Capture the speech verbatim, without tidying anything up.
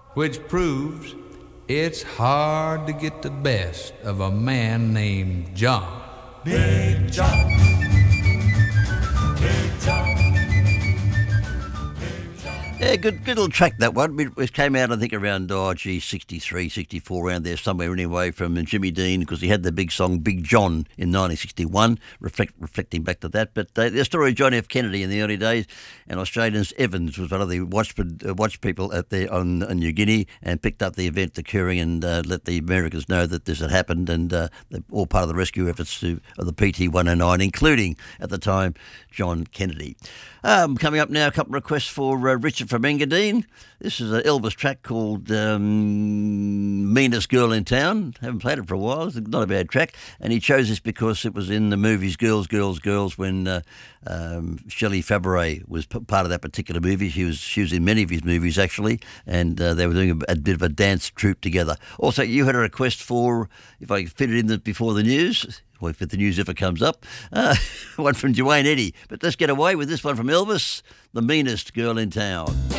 which proves it's hard to get the best of a man named John. Big John. Big John. Yeah, good, good little track, that one. It it came out, I think, around, oh, gee, sixty-three, sixty-four, around there somewhere anyway, from Jimmy Dean, because he had the big song Big John in nineteen sixty-one, reflect, reflecting back to that. But uh, the story of John F. Kennedy in the early days, and Australians, Evans was one of the watch, uh, watch people out there on, on New Guinea, and picked up the event occurring and uh, let the Americans know that this had happened, and uh, all part of the rescue efforts to, of the P T one oh nine, including, at the time, John Kennedy. Um, coming up now, a couple of requests for uh, Richard from Engadine. This is an Elvis track called um, Meanest Girl in Town. Haven't played it for a while. It's not a bad track. And he chose this because it was in the movies Girls, Girls, Girls when uh, um, Shelley Fabares was p- part of that particular movie. She was she was in many of his movies, actually, and uh, they were doing a, a bit of a dance troupe together. Also, you had a request for, if I could fit it in the, before the news, or if the news ever comes up, uh, one from Duane Eddy. But let's get away with this one from Elvis, The Meanest Girl in Town.